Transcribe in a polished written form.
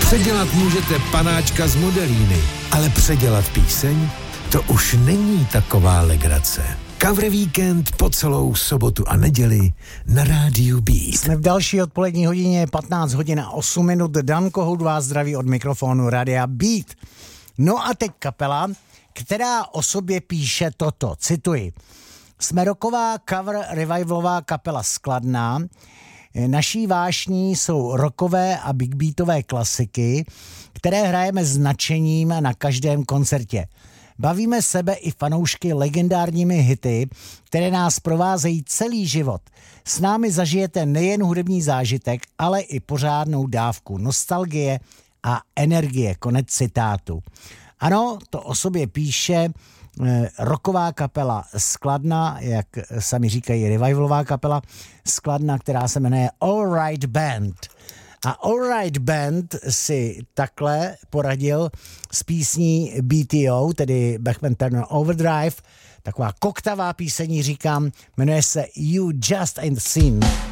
Předělat můžete panáčka z modelíny, ale předělat píseň? To už není taková legrace. Cover Víkend po celou sobotu a neděli na rádiu Beat. Jsme v další odpolední hodině, 15 hodin a 8 minut. Dan Kohout vás zdraví od mikrofonu rádia Beat. No a teď kapela, která o sobě píše toto, cituji. Jsme rocková cover revivalová kapela z Kladna. Naší vášní jsou rockové a big beatové klasiky, které hrajeme s nadšením na každém koncertě. Bavíme sebe i fanoušky legendárními hity, které nás provázejí celý život. S námi zažijete nejen hudební zážitek, ale i pořádnou dávku nostalgie a energie. Konec citátu. Ano, to o sobě píše rocková kapela z Kladna, jak sami říkají revivalová kapela z Kladna, která se jmenuje All Right Band. A All Right Band si takhle poradil s písní BTO, tedy Bachman Turner Overdrive, taková koktavá písení, říkám, jmenuje se You Just Ain't Seen.